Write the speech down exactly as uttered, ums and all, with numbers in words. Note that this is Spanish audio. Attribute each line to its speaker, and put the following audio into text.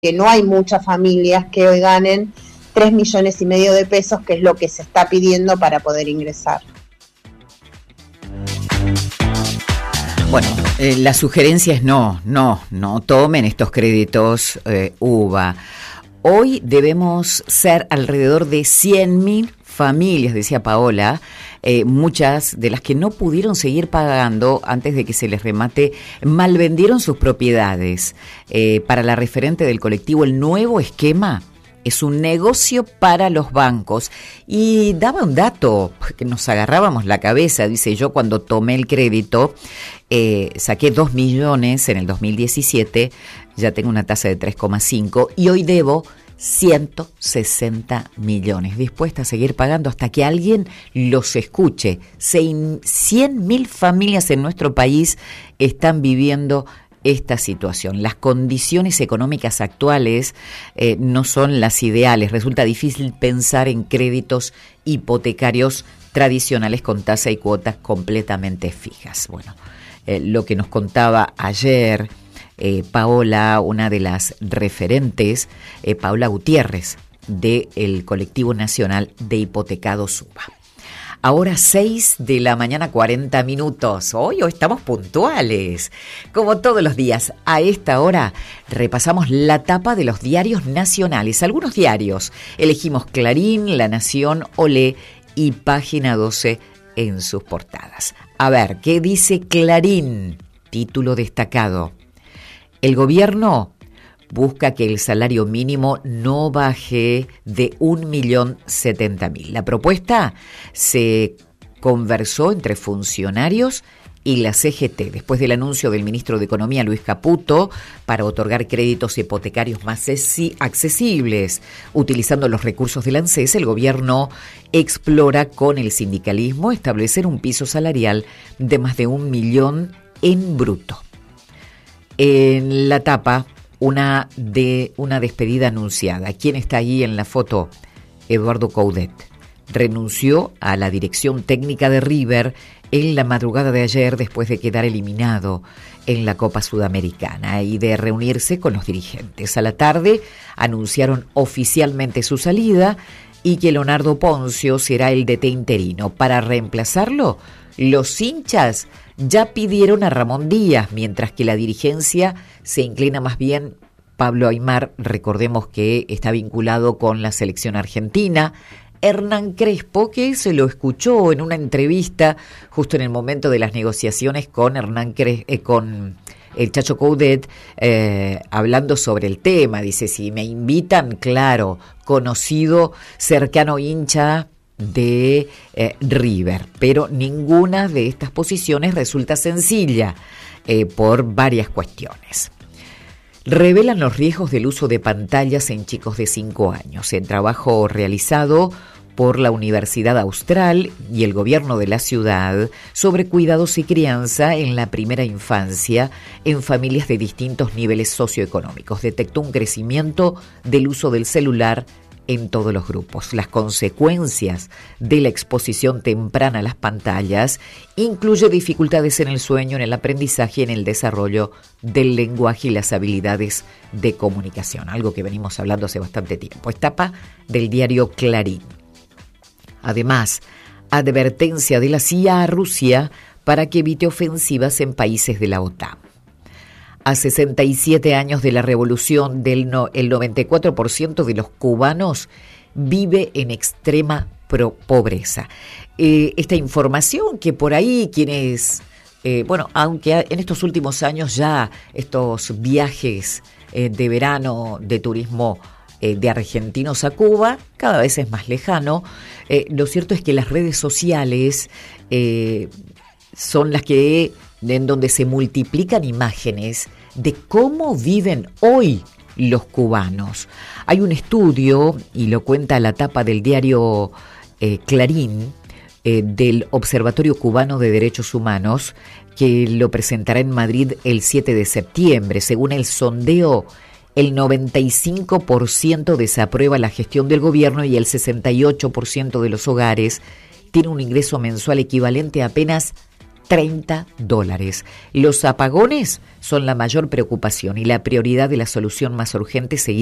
Speaker 1: que no hay muchas familias que hoy ganen tres millones y medio de pesos, que es lo que se está pidiendo para poder ingresar.
Speaker 2: Bueno, eh, la sugerencia es no, no, no tomen estos créditos eh, U V A. Hoy debemos ser alrededor de cien mil familias, decía Paola, eh, muchas de las que no pudieron seguir pagando antes de que se les remate, malvendieron sus propiedades. Eh, para la referente del colectivo, el nuevo esquema es un negocio para los bancos. Y daba un dato que nos agarrábamos la cabeza. Dice, yo cuando tomé el crédito, eh, saqué dos millones en el dos mil diecisiete, ya tengo una tasa de tres coma cinco y hoy debo ciento sesenta millones. Dispuesta a seguir pagando hasta que alguien los escuche. cien mil familias en nuestro país están viviendo esta situación. Las condiciones económicas actuales eh, no son las ideales. Resulta difícil pensar en créditos hipotecarios tradicionales con tasa y cuotas completamente fijas. Bueno, eh, lo que nos contaba ayer eh, Paola, una de las referentes, eh, Paola Gutiérrez, del Colectivo Nacional de Hipotecados U V A. Ahora seis de la mañana, cuarenta minutos. Hoy, hoy estamos puntuales. Como todos los días, a esta hora repasamos la tapa de los diarios nacionales. Algunos diarios. Elegimos Clarín, La Nación, Olé y Página doce en sus portadas. A ver, ¿qué dice Clarín? Título destacado. El gobierno busca que el salario mínimo no baje de un millón setenta mil. La propuesta se conversó entre funcionarios y la C G T después del anuncio del ministro de Economía, Luis Caputo, para otorgar créditos hipotecarios más accesibles. Utilizando los recursos del ANSES, el gobierno explora con el sindicalismo establecer un piso salarial de más de un millón en bruto. En la tapa, Una de una despedida anunciada. ¿Quién está ahí en la foto? Eduardo Coudet. Renunció a la dirección técnica de River en la madrugada de ayer después de quedar eliminado en la Copa Sudamericana y de reunirse con los dirigentes. A la tarde anunciaron oficialmente su salida y que Leonardo Poncio será el D T interino. Para reemplazarlo, los hinchas ya pidieron a Ramón Díaz, mientras que la dirigencia se inclina más bien. Pablo Aimar, recordemos que está vinculado con la selección argentina. Hernán Crespo, que se lo escuchó en una entrevista justo en el momento de las negociaciones con Hernán Cres- eh, con el Chacho Coudet, eh, hablando sobre el tema. Dice, si me invitan, claro, conocido, cercano hincha de eh, River, pero ninguna de estas posiciones resulta sencilla eh, por varias cuestiones. Revelan los riesgos del uso de pantallas en chicos de cinco años. El trabajo realizado por la Universidad Austral y el gobierno de la ciudad sobre cuidados y crianza en la primera infancia en familias de distintos niveles socioeconómicos detectó un crecimiento del uso del celular en todos los grupos. Las consecuencias de la exposición temprana a las pantallas incluye dificultades en el sueño, en el aprendizaje y en el desarrollo del lenguaje y las habilidades de comunicación, algo que venimos hablando hace bastante tiempo. Es tapa del diario Clarín. Además, advertencia de la C I A a Rusia para que evite ofensivas en países de la OTAN. A sesenta y siete años de la revolución, del no, el noventa y cuatro por ciento de los cubanos vive en extrema pro- pobreza. Eh, esta información que por ahí quienes, eh, bueno, aunque en estos últimos años ya estos viajes eh, de verano de turismo eh, de argentinos a Cuba cada vez es más lejano, eh, lo cierto es que las redes sociales eh, son las que en donde se multiplican imágenes de cómo viven hoy los cubanos. Hay un estudio, y lo cuenta la tapa del diario eh, Clarín, eh, del Observatorio Cubano de Derechos Humanos, que lo presentará en Madrid el siete de septiembre. Según el sondeo, el noventa y cinco por ciento desaprueba la gestión del gobierno y el sesenta y ocho por ciento de los hogares tiene un ingreso mensual equivalente a apenas treinta dólares. Los apagones son la mayor preocupación y la prioridad de la solución más urgente, seguida